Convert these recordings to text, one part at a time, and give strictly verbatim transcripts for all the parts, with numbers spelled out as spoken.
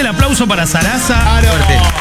aplauso para Sarasa. Claro.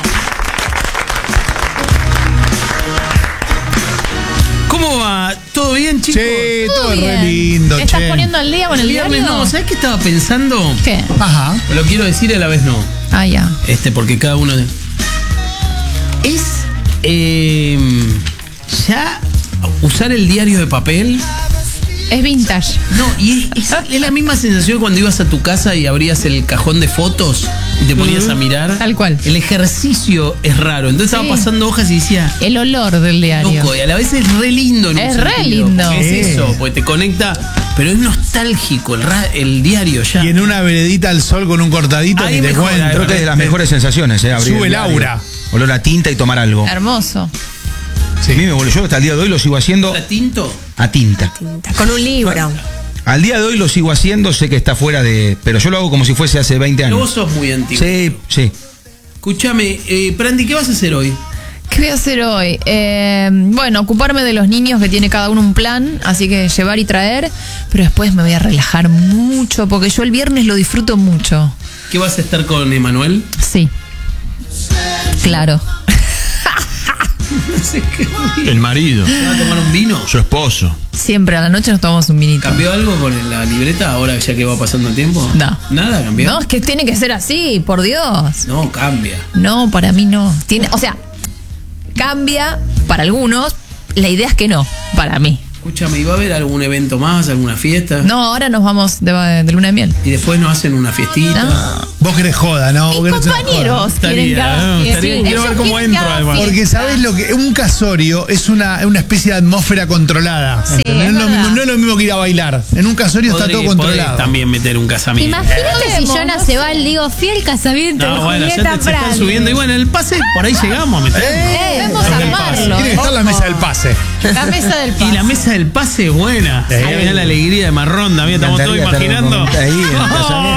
¿Cómo va? ¿Todo bien, chicos? Sí, todo, Todo re bien. lindo, ¿Estás che. poniendo al día con el, El viernes diario? no, ¿sabes qué estaba pensando? ¿Qué? Ajá. Lo quiero decir y a la vez no. Ah, ya. Este, porque cada uno. de- Es. eh, ya usar el diario de papel. Es vintage. No, y es, es- es la misma sensación cuando ibas a tu casa y abrías el cajón de fotos y te ponías a mirar. Tal cual. El ejercicio es raro. Entonces estaba Sí. pasando hojas y decía. El olor del diario. Loco, y a la vez es re lindo. en un Es re sentido, lindo. porque Es Sí. eso, porque te conecta. Pero es nostálgico el, ra- el diario ya. Y en una veredita al sol con un cortadito Ahí que te mejora, cuento. Creo que es de las mejores sensaciones, ¿eh? Abrir Sube el el diario. aura. Olor a tinta y tomar algo. Hermoso. A mí me volvió, yo hasta el día de hoy lo sigo haciendo ¿Está tinto? a tinta. Con un libro. Al día de hoy lo sigo haciendo, sé que está fuera de... Pero yo lo hago como si fuese hace veinte Pero vos años. sos muy antiguo. Sí, sí. Escúchame, eh, Prandi, ¿qué vas a hacer hoy? ¿Qué voy a hacer hoy? Eh, bueno, ocuparme de los niños que tiene cada uno un plan, así que llevar y traer, pero después me voy a relajar mucho, porque yo el viernes lo disfruto mucho. ¿Qué vas a estar con Emanuel? Sí. Claro. No sé qué. El marido, ¿Vas a tomar un vino? su esposo. Siempre a la noche nos tomamos un vinito. ¿Cambió algo con la libreta ahora ya que va pasando el tiempo? No. ¿Nada cambió? No, es que tiene que ser así, por Dios. No, cambia. No, para mí no. Tiene, o sea, cambia para algunos, la idea es que no, para mí. Escúchame, ¿y va a haber algún evento más, alguna fiesta? No, ahora nos vamos de, de luna de miel. Y después nos hacen una fiestita. No. Vos querés joda, ¿no? Vos Mis querés una compañeros Estaría, quieren que haga ¿no? fiesta. Estaría- Sí, quiero ver ellos cómo quieren que entro, haga además. fiesta. Porque sabés lo que un casorio es una, una especie de atmósfera controlada. Sí, ¿entendés? es no, es lo verdad. mismo, no es lo mismo que ir a bailar. En un casorio está Podré- todo podés controlado. también meter un casamiento. Imagínate si Podemos, Jonah no se sé. va al Digo Fiel casamiento No, de bueno, ya Julieta te, se están Prandi. subiendo. Y bueno, el pase, por ahí llegamos a meter. Eh, vamos a Lo que pasa. armarlo. Tiene que estar la mesa del pase. La mesa del Y la pase. mesa del pase es buena. Sí. Mirá la alegría de Marrón también, estamos todos Me encantaría imaginando. estar con- ahí en el casamiento.